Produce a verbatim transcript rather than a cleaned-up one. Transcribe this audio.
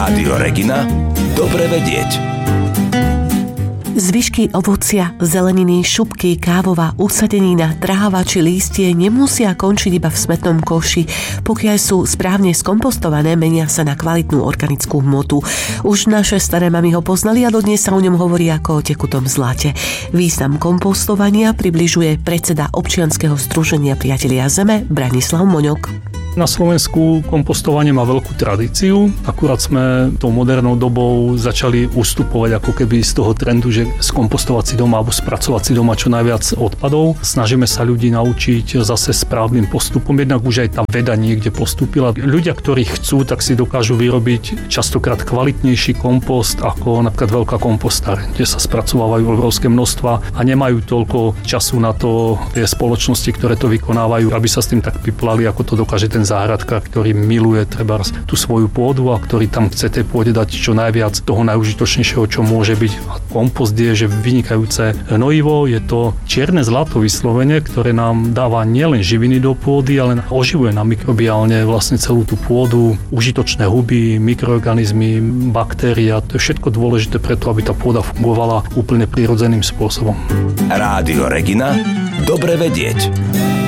Rádio Regina. Dobre vedieť. Zvyšky ovocia, zeleniny, šupky, kávová usadenina, tráva či lístie nemusia končiť iba v smetnom koši. Pokiaľ sú správne skompostované, menia sa na kvalitnú organickú hmotu. Už naše staré mamy ho poznali a dodnes sa o ňom hovorí ako o tekutom zlate. Význam kompostovania približuje predseda občianskeho združenia Priatelia zeme Branislav Moňok. Na Slovensku kompostovanie má veľkú tradíciu, akurát sme tou modernou dobou začali ustupovať ako keby z toho trendu, že skompostovať si doma alebo spracovať si doma čo najviac odpadov. Snažíme sa ľudí naučiť zase správnym postupom, jednak už aj tá veda niekde postúpila. Ľudia, ktorí chcú, tak si dokážu vyrobiť častokrát kvalitnejší kompost ako napríklad veľká kompostáreň, kde sa spracovávajú obrovské množstva a nemajú toľko času na to tie spoločnosti, ktoré to vykonávajú, aby sa s tým tak piplali, ako to dokáže ten záhradkár, ktorý miluje treba tú svoju pôdu a ktorý tam chce tej pôde dať čo najviac toho najužitočnejšieho, čo môže byť. A kompost je, že vynikajúce hnojivo, je to čierne zlato vyslovene, ktoré nám dáva nielen živiny do pôdy, ale oživuje nám mikrobiálne vlastne celú tú pôdu, užitočné huby, mikroorganizmy, baktéria. To je všetko dôležité preto, aby tá pôda fungovala úplne prirodzeným spôsobom. Rádio Regina. Dobre vedieť.